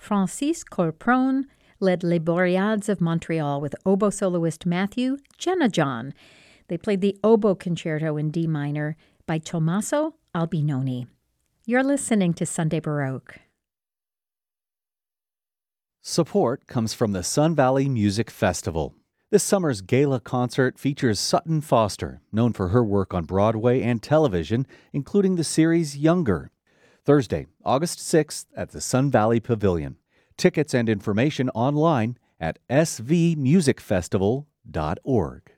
Francis Corpron led Les Boreades of Montreal with oboe soloist Matthew Jenajon. They played the Oboe Concerto in D minor by Tommaso Albinoni. You're listening to Sunday Baroque. Support comes from the Sun Valley Music Festival. This summer's gala concert features Sutton Foster, known for her work on Broadway and television, including the series Younger. Thursday, August 6th at the Sun Valley Pavilion. Tickets and information online at svmusicfestival.org.